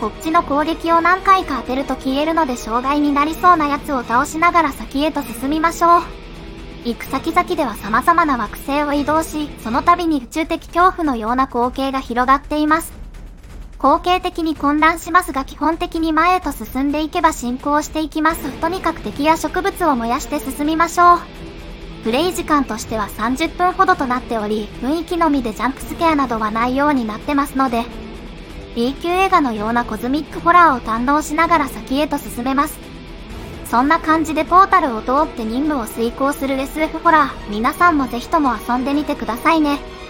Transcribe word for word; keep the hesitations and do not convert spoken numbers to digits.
こっちの攻撃を何回か当てると消えるので障害になりそうなやつを倒しながら先へと進みましょう。行く先々では様々な惑星を移動し、その度に宇宙的恐怖のような光景が広がっています。光景的に混乱しますが基本的に前へと進んでいけば進行していきます。とにかく敵や植物を燃やして進みましょう。プレイ時間としてはさんじゅっぷんほどとなっており、雰囲気のみでジャンプスケアなどはないようになってますので、B 級映画のようなコズミックホラーを堪能しながら先へと進めます。そんな感じでポータルを通って任務を遂行する エスエフ ホラー、皆さんもぜひとも遊んでみてくださいね。